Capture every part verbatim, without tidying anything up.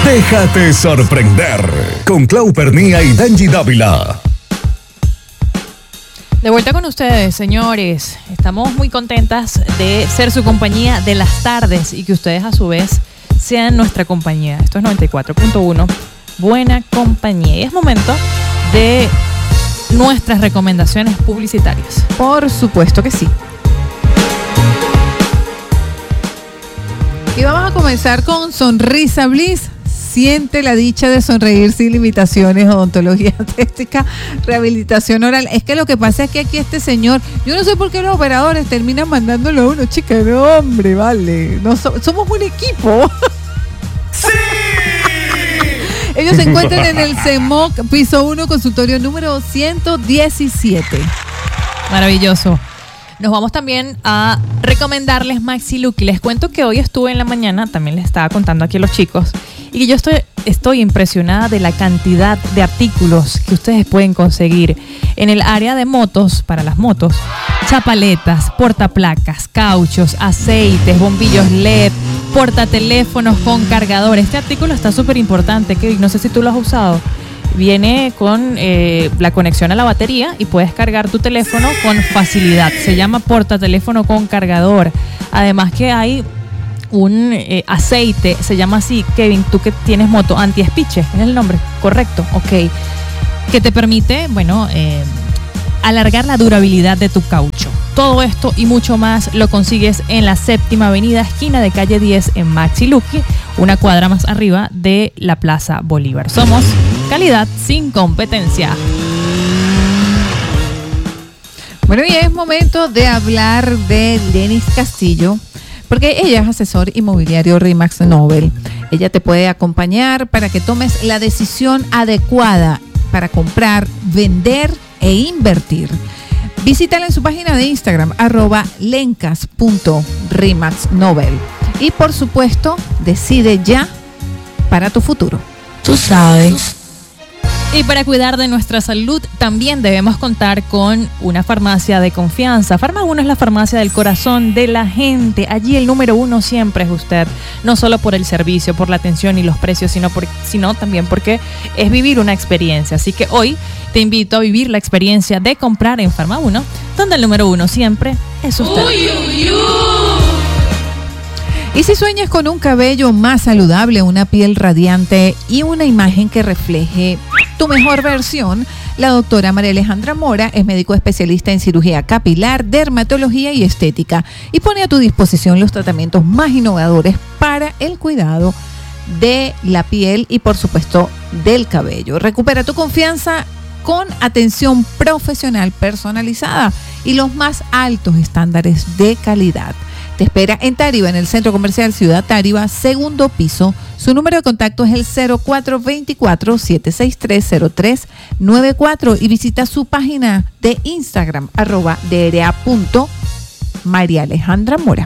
Déjate sorprender con Clau Pernía y Dangy Dávila. De vuelta con ustedes, señores. Estamos muy contentas de ser su compañía de las tardes y que ustedes a su vez sean nuestra compañía. Esto es noventa y cuatro punto uno, buena compañía. Y es momento de nuestras recomendaciones publicitarias. Por supuesto que sí. Y vamos a comenzar con Sonrisa Bliss. Siente la dicha de sonreír sin limitaciones, odontología estética, rehabilitación oral. Es que lo que pasa es que aquí este señor, yo no sé por qué los operadores terminan mandándolo a uno, chica, no, hombre, vale, no so, somos un equipo. ¡Sí! Ellos se encuentran en el CEMOC, piso uno, consultorio número ciento diecisiete. Maravilloso. Nos vamos también a recomendarles Maxi Look. Les cuento que hoy estuve en la mañana, también les estaba contando aquí a los chicos, y que yo estoy, estoy impresionada de la cantidad de artículos que ustedes pueden conseguir en el área de motos, para las motos. Chapaletas, portaplacas, cauchos, aceites, bombillos L E D, portateléfonos con cargador. Este artículo está súper importante, Kevin, no sé si tú lo has usado. Viene con eh, la conexión a la batería y puedes cargar tu teléfono con facilidad. Se llama portateléfono con cargador. Además que hay un eh, aceite, se llama así, Kevin, tú que tienes moto, anti-espiche, es el nombre, correcto, ok, que te permite, bueno, eh, alargar la durabilidad de tu caucho. Todo esto y mucho más lo consigues en la séptima avenida, esquina de calle diez en Maxi Lucky, una cuadra más arriba de la Plaza Bolívar. Somos calidad sin competencia. Bueno, y es momento de hablar de Lenis Castillo, porque ella es asesor inmobiliario RE/MAX Nobel. Ella te puede acompañar para que tomes la decisión adecuada para comprar, vender e invertir. Visítala en su página de Instagram, arroba lencas punto remax nobel. Y por supuesto, decide ya para tu futuro. Tú sabes. Y para cuidar de nuestra salud también debemos contar con una farmacia de confianza. Farma uno es la farmacia del corazón de la gente. Allí el número uno siempre es usted. No solo por el servicio, por la atención y los precios, sino, por, sino también porque es vivir una experiencia. Así que hoy te invito a vivir la experiencia de comprar en Farma uno, donde el número uno siempre es usted. Uy, uy, uy. Y si sueñas con un cabello más saludable, una piel radiante y una imagen que refleje tu mejor versión, la doctora María Alejandra Mora es médico especialista en cirugía capilar, dermatología y estética y pone a tu disposición los tratamientos más innovadores para el cuidado de la piel y por supuesto del cabello. Recupera tu confianza con atención profesional personalizada y los más altos estándares de calidad. Te espera en Táriba, en el Centro Comercial Ciudad Táriba, segundo piso. Su número de contacto es el cero cuatro dos cuatro, siete seis tres, cero tres nueve cuatro y visita su página de Instagram, arroba dra punto María Alejandra Mora.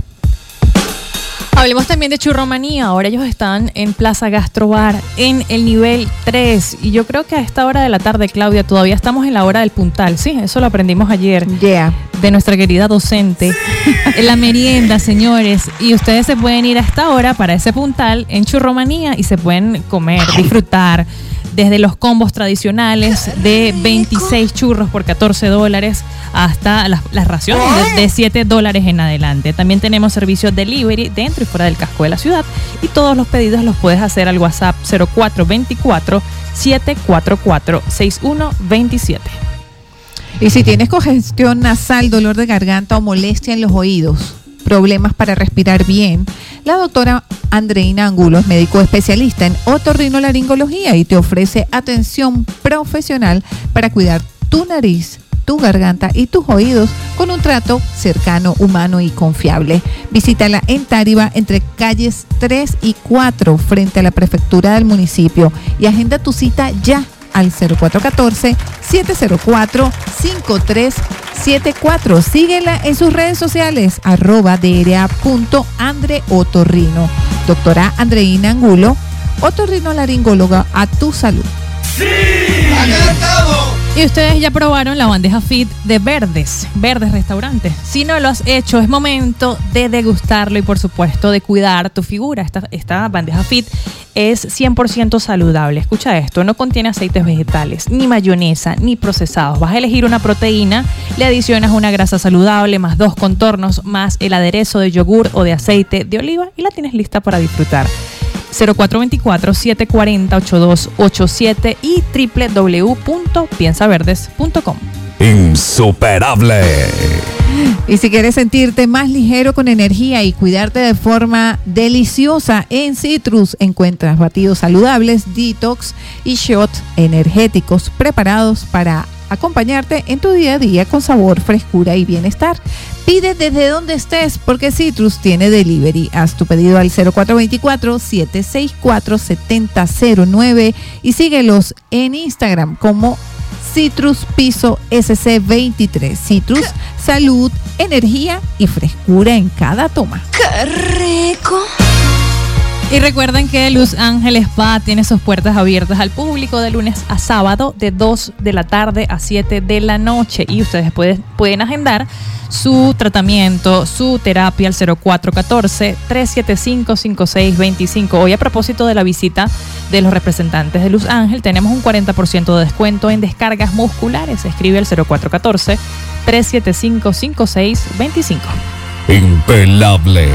Hablemos también de Churromanía. Ahora ellos están en Plaza Gastrobar, en el nivel tres. Y yo creo que a esta hora de la tarde, Claudia, todavía estamos en la hora del puntal. Sí, eso lo aprendimos ayer. Yeah. De nuestra querida docente. En la merienda, señores. Y ustedes se pueden ir a esta hora para ese puntal en Churromanía y se pueden comer, disfrutar. Desde los combos tradicionales de veintiséis churros por catorce dólares hasta las, las raciones de, de siete dólares en adelante. También tenemos servicio delivery dentro y fuera del casco de la ciudad y todos los pedidos los puedes hacer al WhatsApp cero cuatro dos cuatro, siete cuatro cuatro, seis uno dos siete. Y si tienes congestión nasal, dolor de garganta o molestia en los oídos, problemas para respirar bien, la doctora Andreina Angulo es médico especialista en otorrinolaringología y te ofrece atención profesional para cuidar tu nariz, tu garganta y tus oídos con un trato cercano, humano y confiable. Visítala en Táriba entre calles tres y cuatro frente a la prefectura del municipio y agenda tu cita ya al cero cuatro uno cuatro, siete cero cuatro, cinco tres siete cuatro. Síguela en sus redes sociales, arroba dra punto andreotorrino. Doctora Andreina Angulo, otorrinolaringóloga a tu salud. ¡Sí! ¡Acá estamos! Y ustedes ya probaron la bandeja fit de Verdes, Verdes Restaurante. Si no lo has hecho, es momento de degustarlo y por supuesto de cuidar tu figura. Esta, esta bandeja fit es cien por ciento saludable. Escucha esto, no contiene aceites vegetales, ni mayonesa, ni procesados. Vas a elegir una proteína, le adicionas una grasa saludable, más dos contornos, más el aderezo de yogur o de aceite de oliva y la tienes lista para disfrutar. cero cuatro dos cuatro, siete cuatro cero, ocho dos ocho siete y doble u doble u doble u punto piensa verdes punto com. Insuperable. Y si quieres sentirte más ligero con energía y cuidarte de forma deliciosa, en Citrus encuentras batidos saludables, detox y shots energéticos preparados para acompañarte en tu día a día con sabor, frescura y bienestar. Pide desde donde estés porque Citrus tiene delivery. Haz tu pedido al cero cuatro dos cuatro, siete seis cuatro, siete cero cero nueve y síguelos en Instagram como Citrus Piso S C veintitrés. Citrus, salud, energía y frescura en cada toma. ¡Qué rico! Y recuerden que Luz Ángel Spa tiene sus puertas abiertas al público de lunes a sábado de dos de la tarde a siete de la noche. Y ustedes pueden, pueden agendar su tratamiento, su terapia al cero cuatro uno cuatro, tres siete cinco, cinco seis dos cinco. Hoy, a propósito de la visita de los representantes de Luz Ángel, tenemos un cuarenta por ciento de descuento en descargas musculares. Escribe al cero cuatro uno cuatro, tres siete cinco, cinco seis dos cinco. Impelable.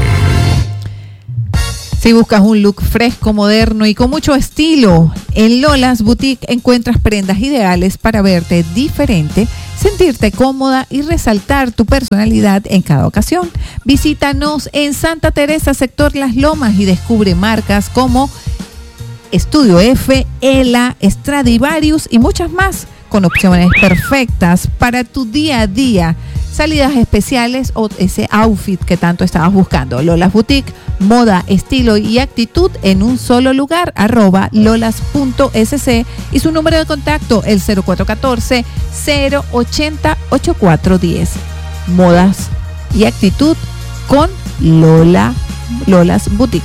Si buscas un look fresco, moderno y con mucho estilo, en Lola's Boutique encuentras prendas ideales para verte diferente, sentirte cómoda y resaltar tu personalidad en cada ocasión. Visítanos en Santa Teresa, sector Las Lomas, y descubre marcas como Estudio F, Ela, Stradivarius y muchas más, con opciones perfectas para tu día a día, salidas especiales o ese outfit que tanto estabas buscando. Lola's Boutique, moda, estilo y actitud en un solo lugar, arroba lolas punto s c y su número de contacto el cero cuatro uno cuatro, cero ocho cero, ocho cuatro uno cero. Modas y actitud con Lola, Lola's Boutique.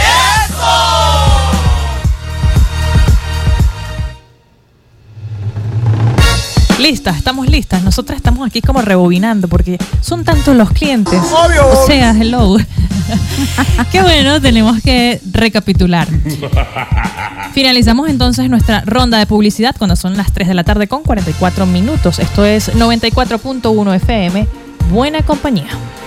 Listas, estamos listas. Nosotras estamos aquí como rebobinando porque son tantos los clientes. Obvio. O sea, hello. Qué bueno, tenemos que recapitular. Finalizamos entonces nuestra ronda de publicidad cuando son las tres de la tarde con cuarenta y cuatro minutos. Esto es noventa y cuatro punto uno F M. Buena compañía.